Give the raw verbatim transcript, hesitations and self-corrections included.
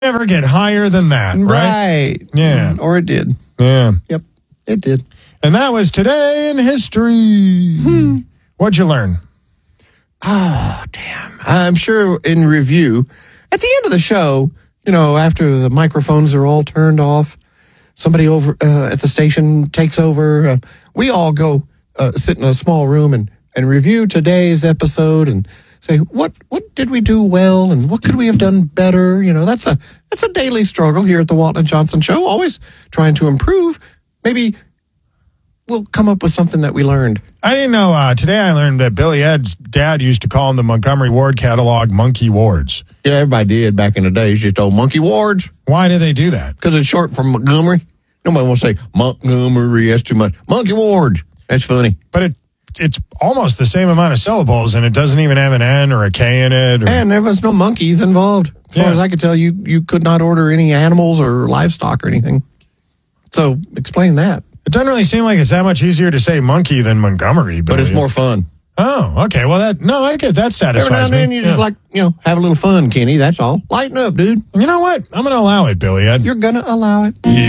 never get higher than that, right? Right. Yeah. Or it did. Yeah. Yep, it did. And that was Today in History. Hmm. What'd you learn? Oh, damn. I'm sure in review, at the end of the show, you know, after the microphones are all turned off, somebody over uh, at the station takes over. Uh, we all go uh, sit in a small room and, and review today's episode and say, what what did we do well and what could we have done better? You know, that's a that's a daily struggle here at the Walton and Johnson Show, always trying to improve. Maybe we'll come up with something that we learned. I didn't know. Uh, today I learned that Billy Ed's dad used to call him the Montgomery Ward catalog Monkey Wards. Yeah, everybody did back in the day. It's just old Monkey Wards. Why do they do that? Because it's short for Montgomery. Nobody wants to say Montgomery. That's too much. Monkey Wards. That's funny. But it it's almost the same amount of syllables, and it doesn't even have an N or a K in it. Or... And there was no monkeys involved. As far Yeah. as I could tell, you you could not order any animals or livestock or anything. So explain that. It doesn't really seem like it's that much easier to say monkey than Montgomery. But Billy. it's more fun. Oh, okay. Well, that no, I get that satisfies Every now and then me. you Yeah. just like, you know, have a little fun, Kenny. That's all. Lighten up, dude. You know what? I'm going to allow it, Billy Ed. You're going to allow it.